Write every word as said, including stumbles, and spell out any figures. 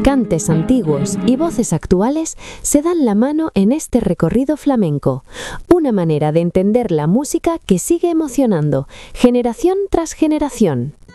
Cantes antiguos y voces actuales se dan la mano en este recorrido flamenco, una manera de entender la música que sigue emocionando, generación tras generación.